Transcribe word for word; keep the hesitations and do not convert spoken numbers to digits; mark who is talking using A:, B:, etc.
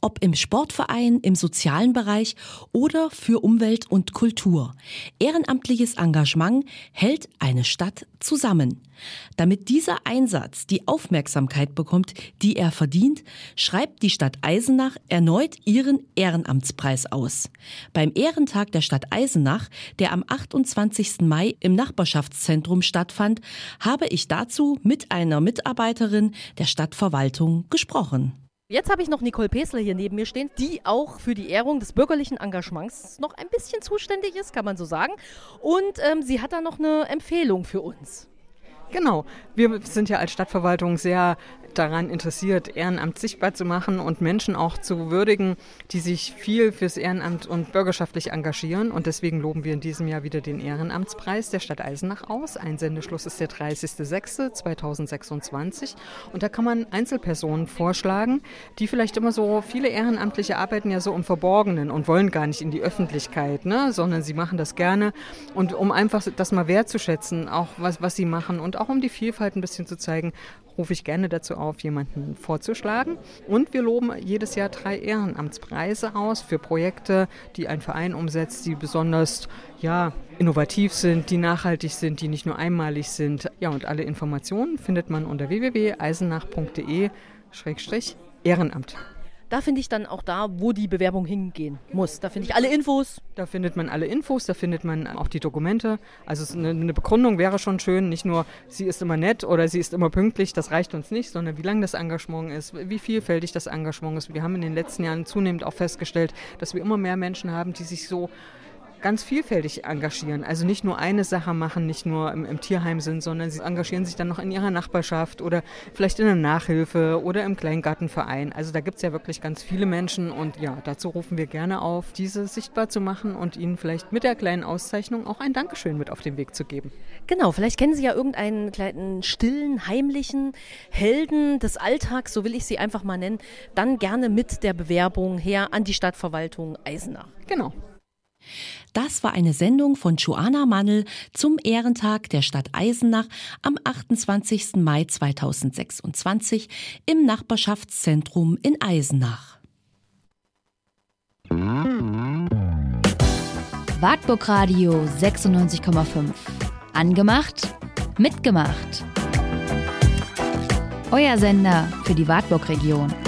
A: ob im Sportverein, im sozialen Bereich oder für Umwelt und Kultur. Ehrenamtliches Engagement hält eine Stadt zusammen. Damit dieser Einsatz die Aufmerksamkeit bekommt, die er verdient, schreibt die Stadt Eisenach erneut ihren Ehrenamtspreis aus. Beim Ehrentag der Stadt Eisenach, der am achtundzwanzigsten Mai im Nachbarschaftszentrum stattfand, habe ich dazu mit einer Mitarbeiterin der Stadtverwaltung gesprochen.
B: Jetzt habe ich noch Nicole Pesler hier neben mir stehen, die auch für die Ehrung des bürgerlichen Engagements noch ein bisschen zuständig ist, kann man so sagen. Und ähm, sie hat da noch eine Empfehlung für uns.
C: Genau, wir sind ja als Stadtverwaltung sehr daran interessiert, Ehrenamt sichtbar zu machen und Menschen auch zu würdigen, die sich viel fürs Ehrenamt und bürgerschaftlich engagieren. Und deswegen loben wir in diesem Jahr wieder den Ehrenamtspreis der Stadt Eisenach aus. Einsendeschluss ist der dreißigster sechster zweitausendsechsundzwanzig. Und da kann man Einzelpersonen vorschlagen, die vielleicht immer so, viele Ehrenamtliche arbeiten ja so im Verborgenen und wollen gar nicht in die Öffentlichkeit, ne, sondern sie machen das gerne. Und um einfach das mal wertzuschätzen, auch was, was sie machen und auch um die Vielfalt ein bisschen zu zeigen, rufe ich gerne dazu auf, jemanden vorzuschlagen. Und wir loben jedes Jahr drei Ehrenamtspreise aus für Projekte, die ein Verein umsetzt, die besonders ja, innovativ sind, die nachhaltig sind, die nicht nur einmalig sind. Ja, und alle Informationen findet man unter w w w punkt eisenach punkt d e slash Ehrenamt.
B: Da finde ich dann auch da, wo die Bewerbung hingehen muss. Da finde ich alle Infos.
C: Da findet man alle Infos, da findet man auch die Dokumente. Also eine, eine Begründung wäre schon schön, nicht nur, sie ist immer nett oder sie ist immer pünktlich, das reicht uns nicht, sondern wie lang das Engagement ist, wie vielfältig das Engagement ist. Wir haben in den letzten Jahren zunehmend auch festgestellt, dass wir immer mehr Menschen haben, die sich so ganz vielfältig engagieren. Also nicht nur eine Sache machen, nicht nur im, im Tierheim sind, sondern sie engagieren sich dann noch in ihrer Nachbarschaft oder vielleicht in der Nachhilfe oder im Kleingartenverein. Also da gibt es ja wirklich ganz viele Menschen und ja, dazu rufen wir gerne auf, diese sichtbar zu machen und ihnen vielleicht mit der kleinen Auszeichnung auch ein Dankeschön mit auf den Weg zu geben.
B: Genau, vielleicht kennen Sie ja irgendeinen kleinen, stillen, heimlichen Helden des Alltags, so will ich sie einfach mal nennen, dann gerne mit der Bewerbung her an die Stadtverwaltung Eisenach.
C: Genau.
A: Das war eine Sendung von Joanna Mannl zum Ehrentag der Stadt Eisenach am achtundzwanzigsten Mai zweitausendsechsundzwanzig im Nachbarschaftszentrum in Eisenach.
D: Wartburg Radio sechsundneunzig Komma fünf. Angemacht, mitgemacht. Euer Sender für die Wartburg-Region.